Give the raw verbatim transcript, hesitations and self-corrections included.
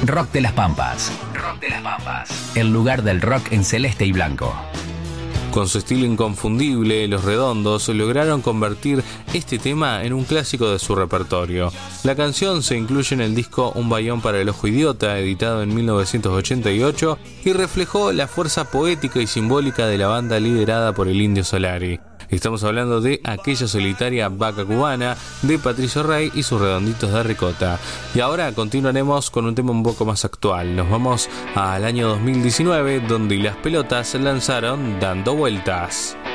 Rock de las Pampas. Rock de las Pampas. El lugar del rock en celeste y blanco. Con su estilo inconfundible, Los Redondos lograron convertir este tema en un clásico de su repertorio. La canción se incluye en el disco Un Bayón para el Ojo Idiota, editado en mil novecientos ochenta y ocho, y reflejó la fuerza poética y simbólica de la banda liderada por el Indio Solari. Estamos hablando de Aquella Solitaria Vaca Cubana, de Patricio Rey y sus Redonditos de Ricota. Y ahora continuaremos con un tema un poco más actual. Nos vamos al año dos mil diecinueve, donde Las Pelotas lanzaron Dando Vueltas.